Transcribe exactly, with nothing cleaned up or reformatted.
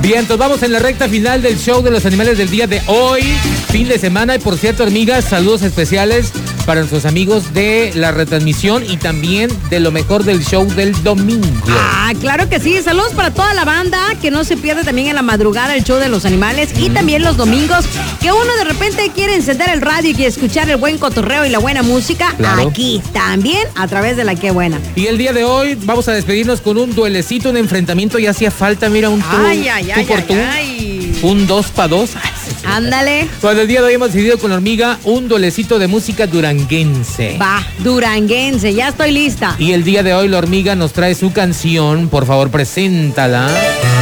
Bien, entonces vamos en la recta final del show de los animales del día de hoy, fin de semana. Y por cierto, hormigas, saludos especiales para nuestros amigos de la retransmisión y también de lo mejor del show del domingo. Ah, claro que sí. Saludos para toda la banda que no se pierde también en la madrugada el show de los animales y también los domingos que uno de repente quiere encender el radio y escuchar el buen cotorreo y la buena música. Claro. Aquí también a través de la Qué Buena. Y el día de hoy vamos a despedirnos con un duelecito, un enfrentamiento. Ya hacía falta, mira, un tú, Ay, ay, tú ay, por ay, tú. ay. Un dos pa' dos. Ándale. Pues el día de hoy hemos decidido con la hormiga un duelecito de música duranguense. Va, duranguense, ya estoy lista. Y el día de hoy la hormiga nos trae su canción. Por favor, preséntala.